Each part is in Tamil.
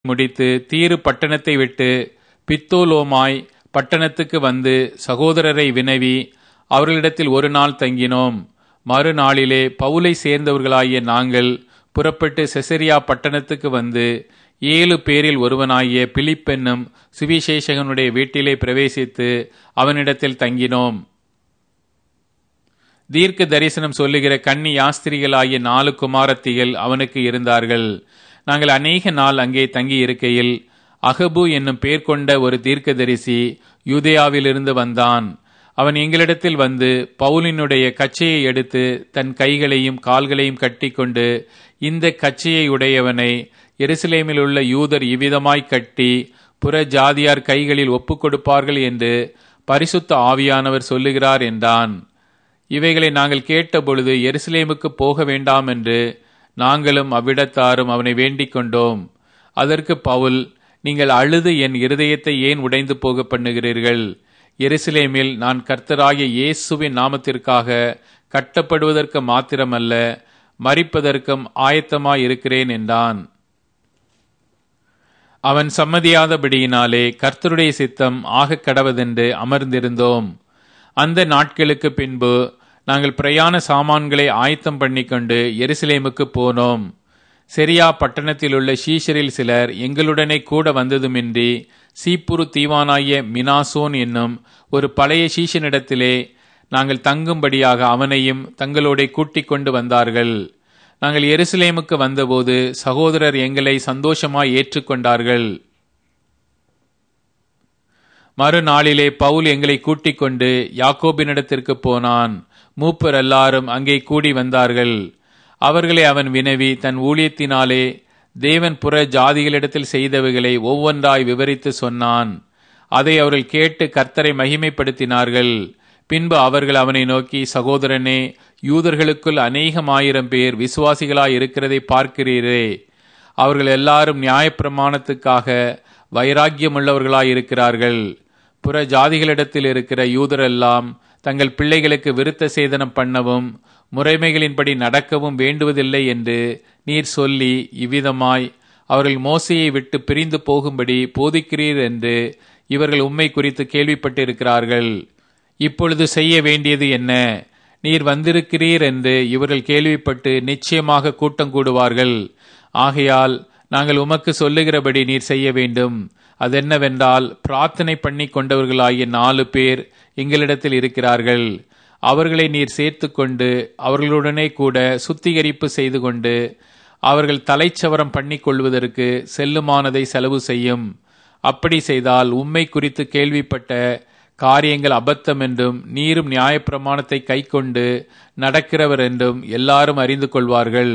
முடித்து தீரு பட்டணத்தை விட்டு பித்தோலோமாய் பட்டணத்துக்கு வந்து சகோதரரை வினவி அவர்களிடத்தில் ஒரு நாள் தங்கினோம். மறுநாளிலே பவுலை சேர்ந்தவர்களாகிய நாங்கள் புறப்பட்டு செசரியா பட்டணத்துக்கு வந்து 7 பேரில் ஒருவனாகிய பிலிப்பென்னும் சுவிசேஷகனுடைய வீட்டிலே பிரவேசித்து அவனிடத்தில் தங்கினோம். தீர்க்க தரிசனம் சொல்லுகிற கன்னி யாஸ்திரிகளாகிய 4 குமாரத்திகள் அவனுக்கு இருந்தார்கள். நாங்கள் அநேக நாள் அங்கே தங்கி இருக்கையில் அகபு என்னும் பேர் கொண்ட ஒரு தீர்க்கதரிசி யூதேயாவிலிருந்து வந்தான். அவன் எங்களிடத்தில் வந்து பவுலினுடைய கச்சையை எடுத்து தன் கைகளையும் கால்களையும் கட்டிக்கொண்டு, இந்த கச்சையை உடையவனை எருசலேமில் உள்ள யூதர் இவ்விதமாய் கட்டி புற ஜாதியார் கைகளில் ஒப்புக் கொடுப்பார்கள் என்று பரிசுத்த ஆவியானவர் சொல்லுகிறார் என்றான். இவைகளை நாங்கள் கேட்டபொழுது எருசலேமுக்கு போக வேண்டாம் என்று நாங்களும் அவ்விடத்தாரும் அவனை வேண்டிக் கொண்டோம். அதற்கு பவுல், நீங்கள் அழுது என் இருதயத்தை ஏன் உடைந்து போக பண்ணுகிறீர்கள்? எருசலேமில் நான் கர்த்தராகிய இயேசுவின் நாமத்திற்காக கட்டப்படுவதற்கு மாத்திரமல்ல, மரிப்பதற்கும் ஆயத்தமாயிருக்கிறேன் என்றான். அவன் சம்மதியாதபடியினாலே கர்த்தருடைய சித்தம் ஆகக் கடவதென்று அமர்ந்திருந்தோம். அந்த நாட்களுக்கு பின்பு நாங்கள் பிரயாண சாமான்களை ஆயத்தம் பண்ணிக்கொண்டு எருசலேமுக்கு போனோம். செரியா பட்டணத்தில் உள்ள சீஷரில் சிலர் எங்களுடனே கூட வந்ததுமின்றி சீப்புரு தீவானாகிய மினாசோன் என்னும் ஒரு பழைய சீஷனிடத்திலே நாங்கள் தங்கும்படியாக அவனையும் தங்களோட கூட்டிக் கொண்டு வந்தார்கள். நாங்கள் எருசலேமுக்கு வந்தபோது சகோதரர் எங்களை சந்தோஷமாய் ஏற்றுக்கொண்டார்கள். மறுநாளிலே பவுல் எங்களை கூட்டிக் கொண்டு யாக்கோபினிடத்திற்கு போனான். மூப்பர் எல்லாரும் அங்கே கூடி வந்தார்கள். அவர்களை அவன் வினவி தன் ஊழியத்தினாலே தேவன் புற ஜாதிகளிடத்தில் செய்தவைகளை ஒவ்வொன்றாய் விவரித்து சொன்னான். அதை அவர்கள் கேட்டு கர்த்தரை மகிமைப்படுத்தினார்கள். பின்பு அவர்கள் அவனை நோக்கி, சகோதரனே, யூதர்களுக்குள் அநேகமாயிரம் பேர் விசுவாசிகளாய் இருக்கிறதை பார்க்கிறீரே. அவர்கள் எல்லாரும் நியாயப்பிரமாணத்துக்காக வைராக்கியமுள்ளவர்களாய் இருக்கிறார்கள். புற ஜாதிகளிடத்தில் இருக்கிற யூதரெல்லாம் தங்கள் பிள்ளைகளுக்கு விருத்த சேதனம் பண்ணவும் முறைமைகளின்படி நடக்கவும் வேண்டுவதில்லை என்று நீர் சொல்லி இவ்விதமாய் அவர்கள் மோசையை விட்டு பிரிந்து போகும்படி போதிக்கிறீர் என்று இவர்கள் உம்மை குறித்து கேள்விப்பட்டிருக்கிறார்கள். இப்பொழுது செய்ய வேண்டியது என்ன? நீர் வந்திருக்கிறீர் என்று இவர்கள் கேள்விப்பட்டு நிச்சயமாக கூட்டம் கூடுவார்கள். ஆகையால் நாங்கள் உமக்கு சொல்லுகிறபடி நீர் செய்ய வேண்டும். அதென்னவென்றால், பிரார்த்தனை பண்ணி கொண்டவர்களாகிய 4 பேர் எங்களிடத்தில் இருக்கிறார்கள். அவர்களை நீர் சேர்த்து கொண்டு அவர்களுடனே கூட சுத்திகரிப்பு செய்து கொண்டு அவர்கள் தலைச்சவரம் பண்ணி கொள்வதற்கு செல்லுமானதை செலவு செய்யும். அப்படி செய்தால் உம்மை குறித்து கேள்விப்பட்ட காரியங்கள் அபத்தம் என்றும் நீரும் நியாயப்பிரமாணத்தை கை கொண்டு நடக்கிறவர் என்றும் எல்லாரும் அறிந்து கொள்வார்கள்.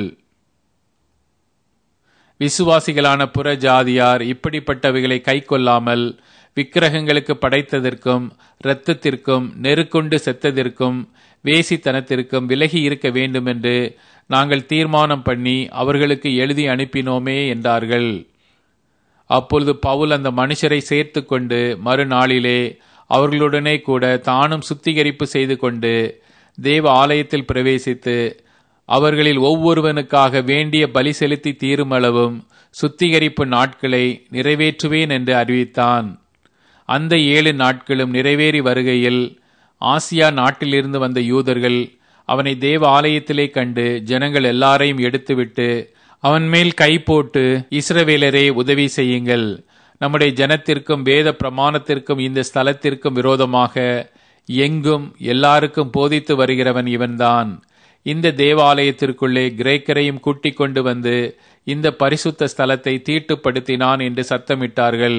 விசுவாசிகளான புற ஜாதியார் இப்படிப்பட்டவைகளை கை கொள்ளாமல் விக்கிரகங்களுக்கு படைத்ததற்கும் இரத்தத்திற்கும் நெருக்கொண்டு செத்ததற்கும் வேசித்தனத்திற்கும் விலகி இருக்க வேண்டும் என்று நாங்கள் தீர்மானம் பண்ணி அவர்களுக்கு எழுதி அனுப்பினோமே என்றார்கள். அப்பொழுது பவுல் அந்த மனுஷரை சேர்த்து கொண்டு மறுநாளிலே அவர்களுடனே கூட தானும் சுத்திகரிப்பு செய்து கொண்டு தேவ ஆலயத்தில் பிரவேசித்து அவர்களில் ஒவ்வொருவனுக்காக வேண்டிய பலி செலுத்தி தீருமளவும் சுத்திகரிப்பு நாட்களை நிறைவேற்றுவேன் என்று அறிவித்தான். அந்த 7 நாட்களும் நிறைவேறி வருகையில் ஆசியா நாட்டிலிருந்து வந்த யூதர்கள் அவனை தேவ ஆலயத்திலே கண்டு ஜனங்கள் எல்லாரையும் எடுத்துவிட்டு அவன் மேல் கை போட்டு, இஸ்ரவேலரே, உதவி செய்யுங்கள். நம்முடைய ஜனத்திற்கும் வேத பிரமாணத்திற்கும் இந்த ஸ்தலத்திற்கும் விரோதமாக எங்கும் எல்லாருக்கும் போதித்து வருகிறவன் இவன்தான். இந்த தேவாலயத்திற்குள்ளே கிரேக்கரையும் கூட்டிக் கொண்டு வந்து இந்த பரிசுத்த ஸ்தலத்தை தீட்டுப்படுத்தினான் என்று சத்தமிட்டார்கள்.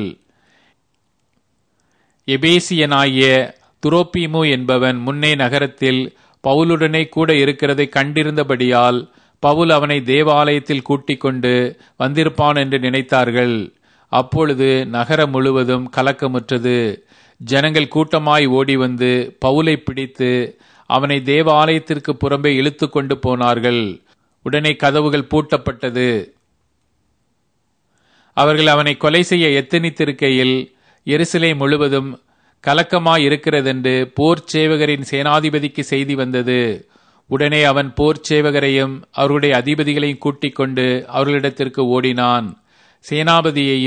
எபேசியனாகிய துரோப்பீமு என்பவன் முன்னே நகரத்தில் பவுலுடனே கூட இருக்கிறதை கண்டிருந்தபடியால் பவுல் அவனை தேவாலயத்தில் கூட்டிக் கொண்டு வந்திருப்பான் என்று நினைத்தார்கள். அப்பொழுது நகரம் முழுவதும் கலக்கமுற்றது. ஜனங்கள் கூட்டமாய் ஓடி வந்து பவுலை பிடித்து அவனை தேவாலயத்திற்கு புறம்பே இழுத்து கொண்டு போனார்கள். உடனே கதவுகள் பூட்டப்பட்டது. அவர்கள் அவனை கொலை செய்ய எத்தனித்திருக்கையில் எருசலேம் முழுவதும் கலக்கமாய் இருக்கிறதென்று போர் சேவகரின் சேனாதிபதிக்கு செய்தி வந்தது. உடனே அவன் போர் சேவகரையும் அவர்களுடைய அதிபதிகளையும் கூட்டிக் கொண்டு அவர்களிடத்திற்கு ஓடினான். சேனாபதியையும்